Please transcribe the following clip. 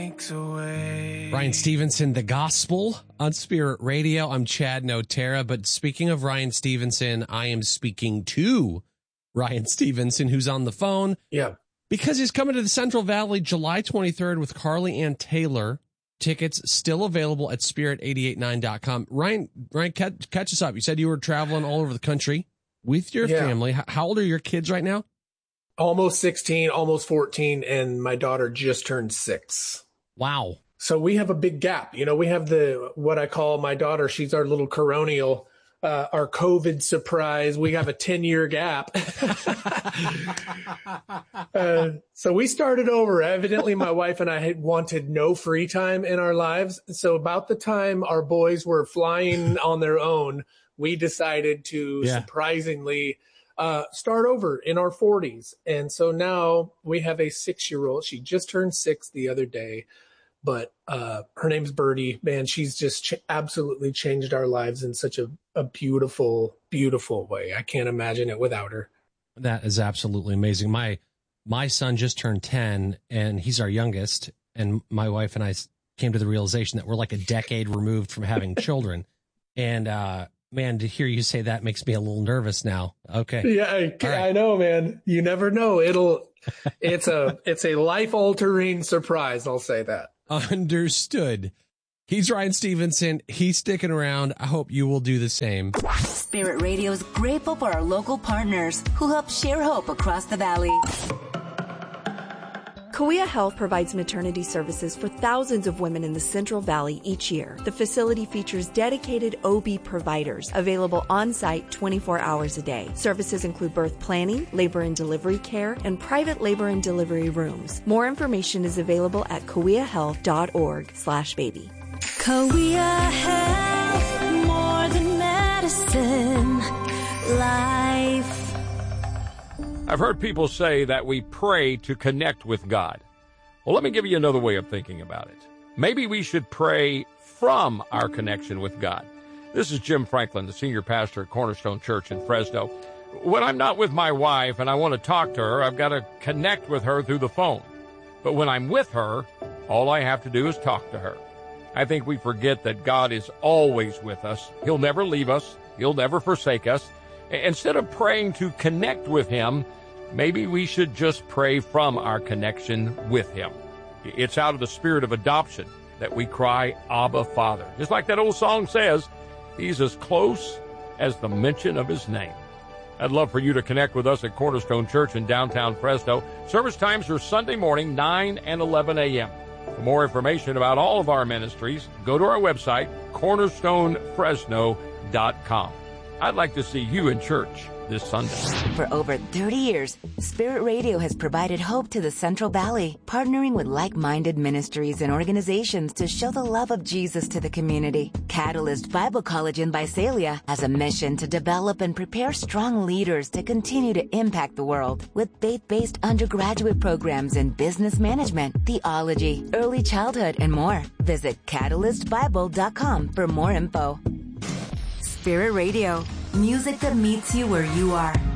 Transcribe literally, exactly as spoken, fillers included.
makes a way. Ryan Stevenson, The Gospel on Spirit Radio. I'm Chad Notera, but speaking of Ryan Stevenson, I am speaking to Ryan Stevenson, who's on the phone. Yeah. Because he's coming to the Central Valley July twenty-third with Carly Ann Taylor. Tickets still available at spirit eight eight nine dot com. Ryan, Ryan, catch, catch us up. You said you were traveling all over the country with your yeah. family. How old are your kids right now? Almost sixteen, almost fourteen, and my daughter just turned six. Wow. So we have a big gap. You know, we have the, what I call my daughter, she's our little coronial, uh, our COVID surprise. We have a ten year gap. uh, so we started over. Evidently, my wife and I had wanted no free time in our lives. So about the time our boys were flying on their own, we decided to yeah. surprisingly Uh, start over in our forties. And so now we have a six-year-old. She just turned six the other day, but uh, her name's Birdie. Man, she's just ch- absolutely changed our lives in such a, a beautiful, beautiful way. I can't imagine it without her. That is absolutely amazing. My my son just turned ten, and he's our youngest, and my wife and I came to the realization that we're like a decade removed from having children. And uh man, to hear you say that makes me a little nervous now. Okay. Yeah, I, right. I know, man. You never know. It'll, it's a, it's a life altering surprise. I'll say that. Understood. He's Ryan Stevenson. He's sticking around. I hope you will do the same. Spirit Radio is grateful for our local partners who help share hope across the valley. Kauai Health provides maternity services for thousands of women in the Central Valley each year. The facility features dedicated O B providers available on-site twenty-four hours a day. Services include birth planning, labor and delivery care, and private labor and delivery rooms. More information is available at kauai health dot org slash baby. Kauai Health, more than medicine, life. I've heard people say that we pray to connect with God. Well, let me give you another way of thinking about it. Maybe we should pray from our connection with God. This is Jim Franklin, the senior pastor at Cornerstone Church in Fresno. When I'm not with my wife and I want to talk to her, I've got to connect with her through the phone. But when I'm with her, all I have to do is talk to her. I think we forget that God is always with us. He'll never leave us. He'll never forsake us. Instead of praying to connect with Him, maybe we should just pray from our connection with Him. It's out of the spirit of adoption that we cry, Abba, Father. Just like that old song says, He's as close as the mention of His name. I'd love for you to connect with us at Cornerstone Church in downtown Fresno. Service times are Sunday morning, nine and eleven a.m. For more information about all of our ministries, go to our website, cornerstone fresno dot com. I'd like to see you in church this Sunday. For over thirty years, Spirit Radio has provided hope to the Central Valley, partnering with like-minded ministries and organizations to show the love of Jesus to the community. Catalyst Bible College in Visalia has a mission to develop and prepare strong leaders to continue to impact the world with faith-based undergraduate programs in business management, theology, early childhood, and more. Visit catalyst bible dot com for more info. Spirit Radio, music that meets you where you are.